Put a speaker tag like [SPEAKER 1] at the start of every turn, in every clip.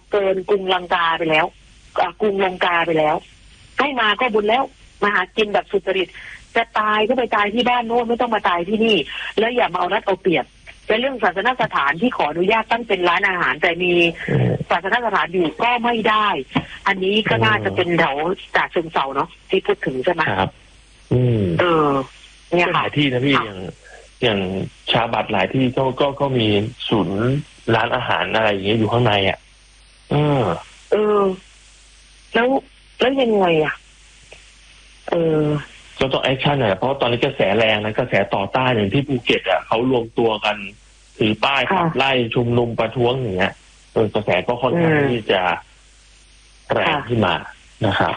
[SPEAKER 1] เกินกรุงลังกาไปแล้วกรุงลงกาไปแล้วให้มาก็บุญแล้วมาหากินแบบสุจริตจะตายก็ไปตายที่บ้านโน้นไม่ต้องมาตายที่นี่แล้วอย่ามาเอารัดเอาเปรียบในเรื่องศาสนสถานที่ขออนุญาตตั้งเป็นร้านอาหารแต่มีศาสนสถานอยู่ก็ไม่ได้อันนี้ก็น่าจะเป็นแถวจากเชิงเทราเนาะที่พูดถึงใช่ไหม
[SPEAKER 2] ครับ
[SPEAKER 1] เนี่ยค่ะ
[SPEAKER 2] หลายที่นะพี่อย่างชาบัตหลายที่ก็มีศูนย์ร้านอาหารอะไรอย่างเงี้ยอยู่ข้างในอ่ะ
[SPEAKER 1] แล้วยังไงอ่ะ
[SPEAKER 2] ก็ต้องแอคชั่นหน่อยเพราะตอนนี้กระแสแรงนะกระแสต่อต้านอย่างที่ภูเก็ตอ่ะเขารวมตัวกันถือป้ายขับไล่ชุมนุมประท้วงอย่างเงี้ยกระแสก็ค่อนข้างที่จะแรงขึ้นมานะครับ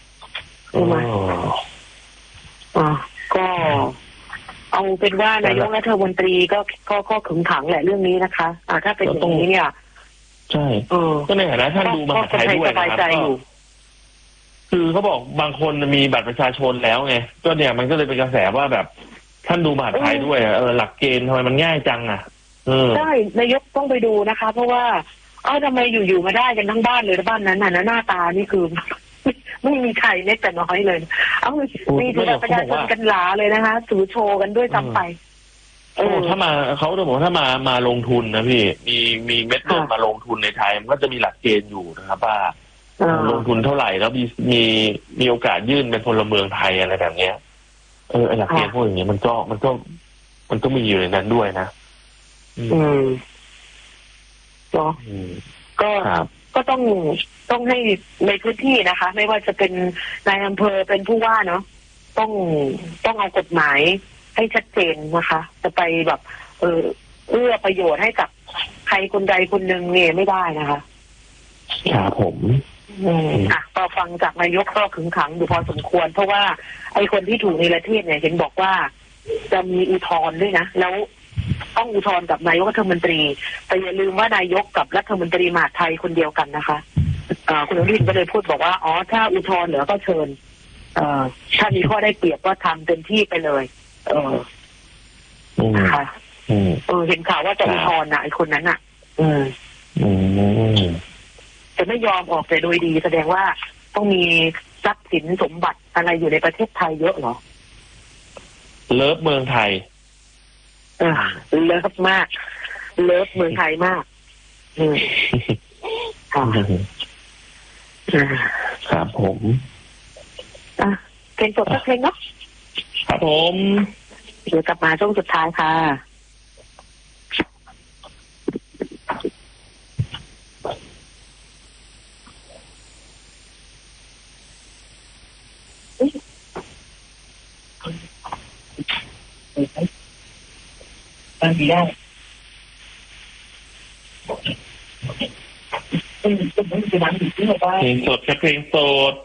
[SPEAKER 1] ก็เอาเป็นว่านายกรัฐมนตรีก็ขึงขังแหละเรื่องนี้นะคะถ้าเป็นอย่างนี้เนี่ย
[SPEAKER 2] ใช่ก็ในฐานะท่านดูมหาไทยด้วยนะครับคือเขาบอกบางคนมีบัตรประชาชนแล้วไงก็เนี่ยมันก็เลยเป็นกระแสว่าแบบท่านดูมหาไทยด้วยหลักเกณฑ์ทำไมมันง่ายจัง
[SPEAKER 1] ใช่นายกต้องไปดูนะคะเพราะว่าทำไมอยู่มาได้กันทั้งบ้านเลยบ้านนั้นน่ะหน้าตานี่คือไม่มีใครเล็กแต่น้อยเลยมีแต่ประชาชนกันหลาเลยนะคะสูโชว์กันด้วยซ้ำไป
[SPEAKER 2] ถ้ามาเขาจะบอกถ้ามาลงทุนนะพี่มีเม็ดเงินมาลงทุนในไทยมันก็จะมีหลักเกณฑ์อยู่นะครับว่าลงทุนเท่าไหร่แล้วมีโอกาสยื่นเป็นพลเมืองไทยอะไรแบบเนี้ยหลักเกณฑ์พวกอย่างนี้มันก็มีอยู่ในนั้นด้วยนะ
[SPEAKER 1] ก็ต้องให้ในพื้นที่นะคะไม่ว่าจะเป็นนายอำเภอเป็นผู้ว่าเนาะต้องเอากฎหมายให้ชัดเจนนะคะจะไปแบบเอื้อประโยชน์ให้กับใครคนใดคนหนึ่งเนี่ยไม่ได้นะคะ
[SPEAKER 2] ครับผม
[SPEAKER 1] ก็ฟังจากนายกก็ขึงขังอยู่พอสมควรเพราะว่าไอ้คนที่ถูกในประเทศเนี่ยเห็นบอกว่าจะมีอุทธรณ์ด้วยนะแล้วต้องอุทธรณ์กับนายกรัฐมนตรีแต่อย่าลืมว่านายกกับรัฐมนตรีมหาดไทยคนเดียวกันนะคะคุณอนุทินก็เลยพูดบอกว่าถ้าอุทธรณ์เหลือก็เชิญถ้ามีข้อได้เปรียบก็ทำเต็มที่ไปเลยค่ะเห็นข่าวว่าจะอุทธรณ์ไอ้คนนั้นจะไม่ยอมออกแต่โดยดีแสดงว่าต้องมีทรัพย์สินสมบัติอะไรอยู่ในประเทศไทยเยอะเหรอ
[SPEAKER 2] เลิฟเมืองไทย
[SPEAKER 1] เลิฟมากเลิฟเมืองไทยมาก
[SPEAKER 2] ครับผม
[SPEAKER 1] เพลงจบสักเพลงเนาะ
[SPEAKER 2] ครับผม
[SPEAKER 1] เดี๋ยวกลับมาช่วงสุดท้ายค่ะได้เพลงสด
[SPEAKER 2] กับเพลงสด